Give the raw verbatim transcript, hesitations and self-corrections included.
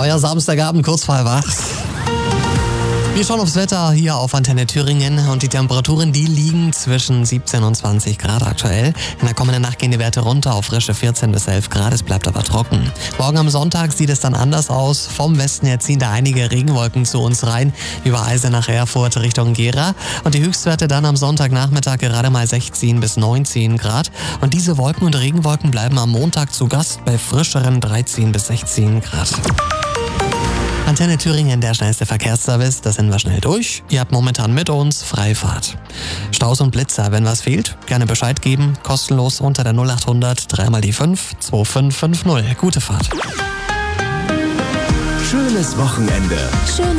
euer Samstagabend kurz vor halb acht. Wir schauen aufs Wetter hier auf Antenne Thüringen und die Temperaturen, die liegen zwischen siebzehn und zwanzig Grad aktuell. In der kommenden Nacht gehen die Werte runter auf frische vierzehn bis elf Grad, es bleibt aber trocken. Morgen am Sonntag sieht es dann anders aus. Vom Westen her ziehen da einige Regenwolken zu uns rein, über Eisenach, Erfurt Richtung Gera. Und die Höchstwerte dann am Sonntagnachmittag gerade mal sechzehn bis neunzehn Grad. Und diese Wolken und Regenwolken bleiben am Montag zu Gast bei frischeren dreizehn bis sechzehn Grad. Antenne Thüringen, der schnellste Verkehrsservice, das sind wir schnell durch. Ihr habt momentan mit uns Freifahrt. Staus und Blitzer, wenn was fehlt, gerne Bescheid geben. Kostenlos unter der null acht hundert dreimal die fünf zwei fünf fünf null. Gute Fahrt. Schönes Wochenende. Schöne